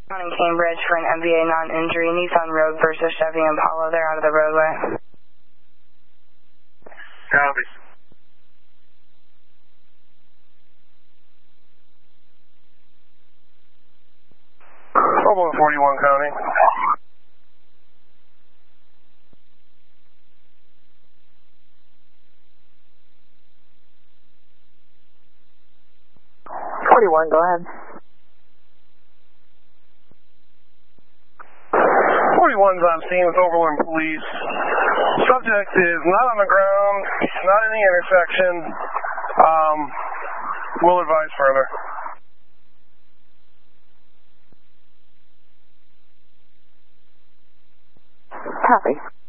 In Cambridge for an MVA non-injury, Nissan Rogue versus Chevy Impala. They're out of the roadway. Copy. Over 41 County. Go ahead. 41's on scene with Overland Police. Subject is not on the ground, not in the intersection. We'll advise further. Copy.